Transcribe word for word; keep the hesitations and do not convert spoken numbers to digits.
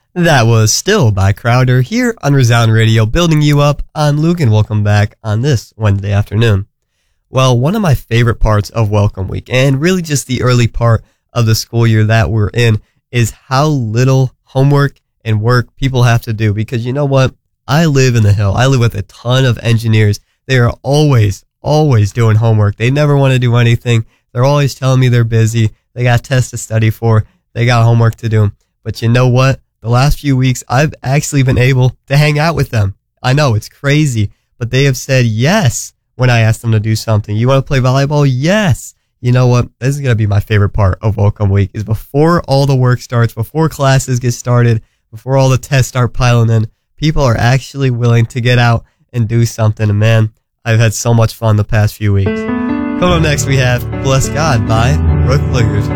That was Still by Crowder here on Resound Radio, building you up on Luke, and welcome back on this Wednesday afternoon. Well, one of my favorite parts of Welcome Week, and really just the early part of the school year that we're in, is how little homework and work people have to do. Because you know what? I live in the Hill. I live with a ton of engineers. They are always, always doing homework. They never want to do anything. They're always telling me they're busy. They got tests to study for. They got homework to do. But you know what? The last few weeks, I've actually been able to hang out with them. I know, it's crazy, but they have said yes when I asked them to do something. You want to play volleyball? Yes. You know what? This is going to be my favorite part of Welcome Week, is before all the work starts, before classes get started, before all the tests start piling in, people are actually willing to get out and do something. And man, I've had so much fun the past few weeks. Coming up next, we have Bless God by Brooke Liggers.